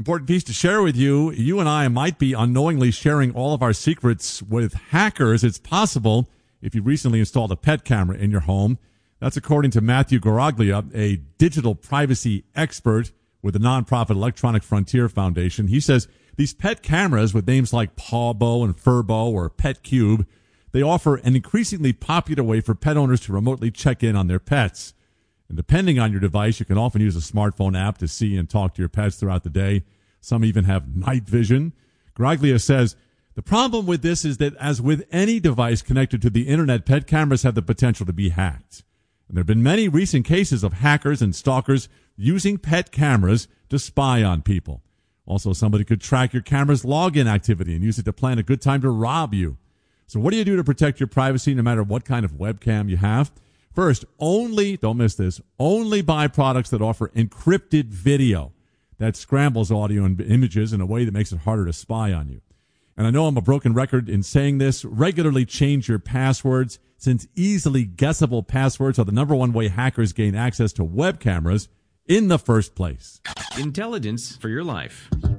Important piece to share with you. You and I might be unknowingly sharing all of our secrets with hackers. It's possible if you recently installed a pet camera in your home. That's according to Matthew Garaglia, a digital privacy expert with the nonprofit Electronic Frontier Foundation. He says these pet cameras with names like Pawbo and Furbo or PetCube, they offer an increasingly popular way for pet owners to remotely check in on their pets. And depending on your device, you can often use a smartphone app to see and talk to your pets throughout the day. Some even have night vision. Garaglia says, the problem with this is that as with any device connected to the internet, pet cameras have the potential to be hacked. And there have been many recent cases of hackers and stalkers using pet cameras to spy on people. Also, somebody could track your camera's login activity and use it to plan a good time to rob you. So what do you do to protect your privacy no matter what kind of webcam you have? First, don't miss this, only buy products that offer encrypted video that scrambles audio and images in a way that makes it harder to spy on you. And I know I'm a broken record in saying this. Regularly change your passwords, since easily guessable passwords are the number one way hackers gain access to web cameras in the first place. Intelligence for your life.